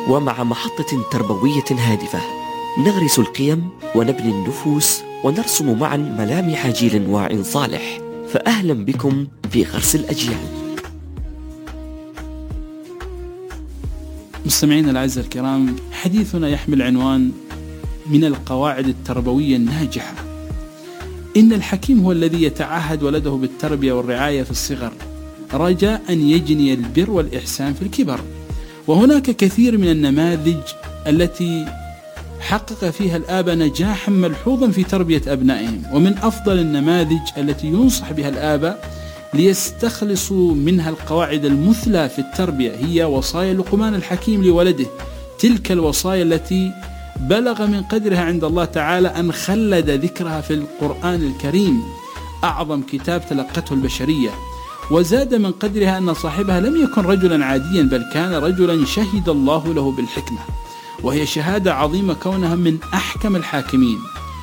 ومع محطة تربوية هادفة نغرس القيم ونبني النفوس ونرسم معا ملامح جيل واع صالح. فأهلا بكم في غرس الأجيال. مستمعين الأعزاء الكرام، حديثنا يحمل عنوان من القواعد التربوية الناجحة. إن الحكيم هو الذي يتعهد ولده بالتربية والرعاية في الصغر رجاء أن يجني البر والإحسان في الكبر. وهناك كثير من النماذج التي حقق فيها الآباء نجاحا ملحوظا في تربية أبنائهم، ومن أفضل النماذج التي ينصح بها الآباء ليستخلصوا منها القواعد المثلى في التربية هي وصايا لقمان الحكيم لولده، تلك الوصايا التي بلغ من قدرها عند الله تعالى أن خلد ذكرها في القرآن الكريم، أعظم كتاب تلقته البشرية. وزاد من قدرها أن صاحبها لم يكن رجلا عاديا، بل كان رجلا شهد الله له بالحكمة، وهي شهادة عظيمة كونها من أحكم الحاكمين.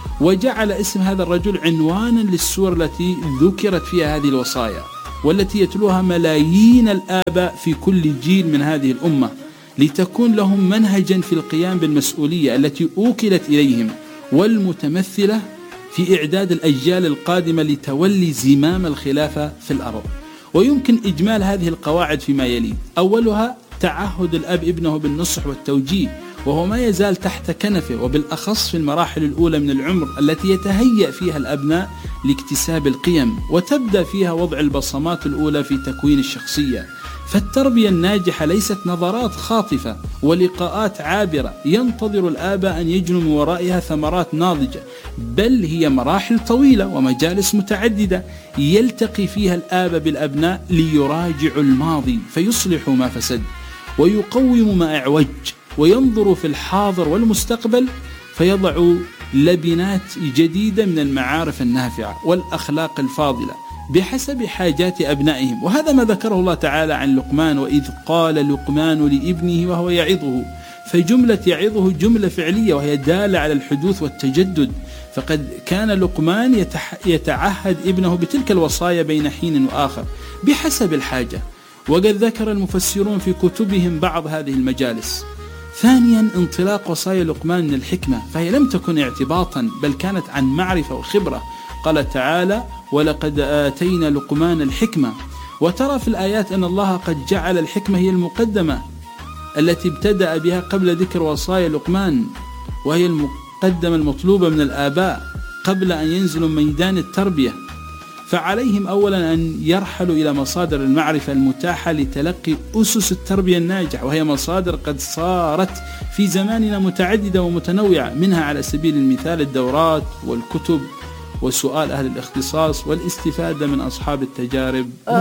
وجعل اسم هذا الرجل عنوانا للسور التي ذكرت فيها هذه الوصايا، والتي يتلوها ملايين الآباء في كل جيل من هذه الأمة، لتكون لهم منهجا في القيام بالمسؤولية التي أوكلت إليهم، والمتمثلة في إعداد الأجيال القادمة لتولي زمام الخلافة في الأرض. ويمكن إجمال هذه القواعد فيما يلي: أولها تعهد الأب ابنه بالنصح والتوجيه، وهو ما يزال تحت كنفه، وبالأخص في المراحل الأولى من العمر التي يتهيأ فيها الأبناء لاكتساب القيم، وتبدأ فيها وضع البصمات الأولى في تكوين الشخصية. فالتربية الناجحة ليست نظرات خاطفة ولقاءات عابرة ينتظر الآباء أن يجنوا من ورائها ثمرات ناضجة، بل هي مراحل طويلة ومجالس متعددة يلتقي فيها الآباء بالأبناء ليراجعوا الماضي فيصلحوا ما فسد، ويقوموا ما أعوج، وينظروا في الحاضر والمستقبل فيضعوا لبنات جديدة من المعارف النافعة والأخلاق الفاضلة بحسب حاجات أبنائهم. وهذا ما ذكره الله تعالى عن لقمان: وإذ قال لقمان لابنه وهو يعظه. فجملة يعظه جملة فعلية وهي دالة على الحدوث والتجدد، فقد كان لقمان يتعهد ابنه بتلك الوصايا بين حين وآخر بحسب الحاجة، وقد ذكر المفسرون في كتبهم بعض هذه المجالس. ثانيا، انطلاق وصايا لقمان من الحكمة، فهي لم تكن اعتباطا بل كانت عن معرفة وخبرة. قال تعالى: ولقد آتينا لقمان الحكمة. وترى في الآيات أن الله قد جعل الحكمة هي المقدمة التي ابتدأ بها قبل ذكر وصايا لقمان، وهي المقدمة المطلوبة من الآباء قبل أن ينزلوا ميدان التربية. فعليهم أولا أن يرحلوا إلى مصادر المعرفة المتاحة لتلقي أسس التربية الناجحة، وهي مصادر قد صارت في زماننا متعددة ومتنوعة، منها على سبيل المثال الدورات والكتب وسؤال أهل الاختصاص والاستفادة من أصحاب التجارب.